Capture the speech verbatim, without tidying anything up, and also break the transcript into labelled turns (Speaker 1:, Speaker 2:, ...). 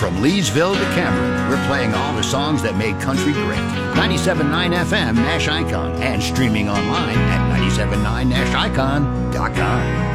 Speaker 1: From Leesville to Cameron, we're playing all the songs that made country great. ninety-seven point nine F M Nash Icon and streaming online at nine seven nine nash icon dot com.